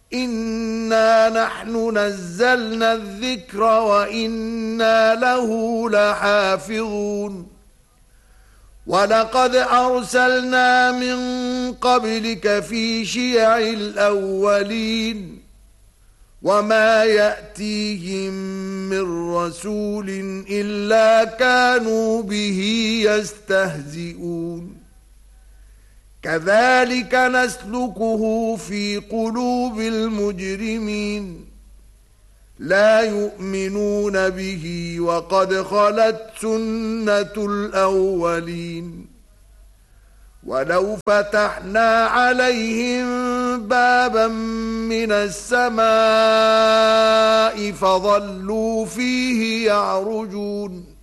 إنا نحن نزلنا الذكر وإنا له لحافظون ولقد أرسلنا من قبلك في شيع الأولين وما يأتيهم من رسول إلا كانوا به يستهزئون كذلك نسلكه في قلوب المجرمين لا يؤمنون به وقد خلت سنة الأولين ولو فتحنا عليهم بابا من السماء فظلوا فيه يعرجون